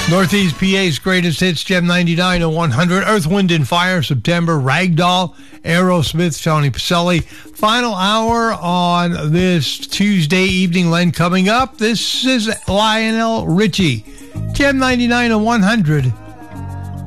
Northeast PA's greatest hits, Gem 99 and 100. Earth, Wind & Fire, September. Ragdoll, Aerosmith, Tony Pacelli. Final hour on this Tuesday evening, Len. Coming up, this is Lionel Richie. Gem 99 and 100.